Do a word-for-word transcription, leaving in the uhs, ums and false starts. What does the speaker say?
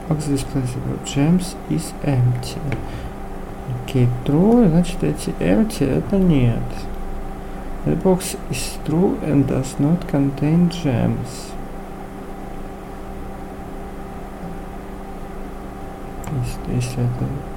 box displays about gems is empty. Окей, true, значит эти empty это нет. The box is true and does not contain gems. Если, если это